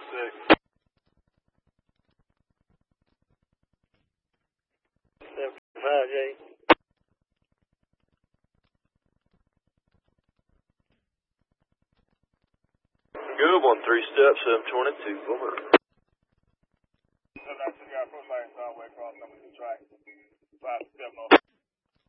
7.5, Jay. Good one, 3 steps, 722, over. 792, got approach line, Southway, cross number 2 track, 5 step north.